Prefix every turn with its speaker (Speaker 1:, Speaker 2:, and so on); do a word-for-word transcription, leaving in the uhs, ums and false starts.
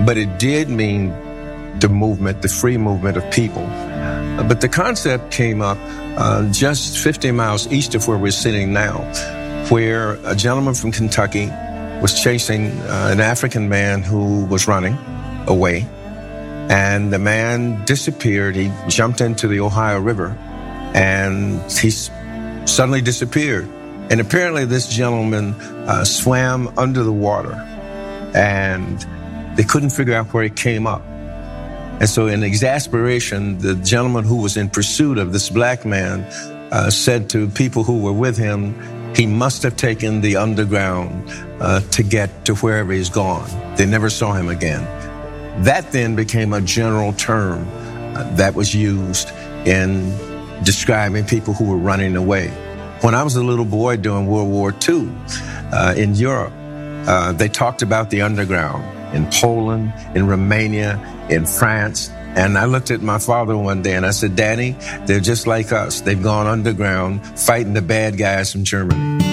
Speaker 1: but it did mean the movement, the free movement of people. Uh, but the concept came up uh, just fifty miles east of where we're sitting now, where a gentleman from Kentucky was chasing uh, an African man who was running away. And the man disappeared. He jumped into the Ohio River, and he s- suddenly disappeared. And apparently this gentleman uh, swam under the water, and they couldn't figure out where he came up. And so in exasperation, the gentleman who was in pursuit of this black man uh, said to people who were with him, he must have taken the underground uh, to get to wherever he's gone. They never saw him again. That then became a general term uh, that was used in describing people who were running away. When I was a little boy during World War Two uh, in Europe, uh, they talked about the underground in Poland, in Romania, in France. And I looked at my father one day and I said, Daddy, they're just like us. They've gone underground fighting the bad guys from Germany.